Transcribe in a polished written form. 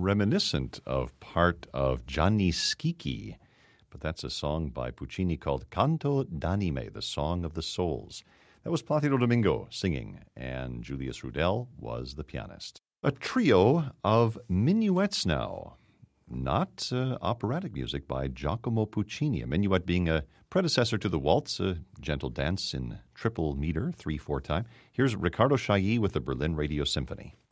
reminiscent of part of Gianni Schicchi, but that's a song by Puccini called Canto d'Anime, the Song of the Souls. That was Placido Domingo singing, and Julius Rudel was the pianist. A trio of minuets now. Not operatic music by Giacomo Puccini, a minuet being a predecessor to the waltz, a gentle dance in triple meter, 3/4 time. Here's Riccardo Chailly with the Berlin Radio Symphony.